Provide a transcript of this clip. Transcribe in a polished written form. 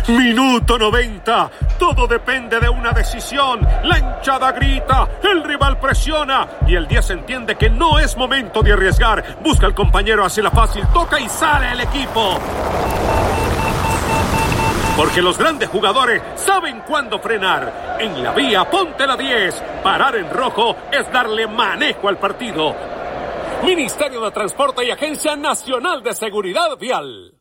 Minuto 90. Todo depende de una decisión. La hinchada grita, el rival presiona y el 10 entiende que no es momento de arriesgar. Busca al compañero, hace la fácil, toca y sale el equipo. Porque los grandes jugadores saben cuándo frenar. En la vía, ponte la 10. Parar en rojo es darle manejo al partido. Ministerio de Transporte y Agencia Nacional de Seguridad Vial.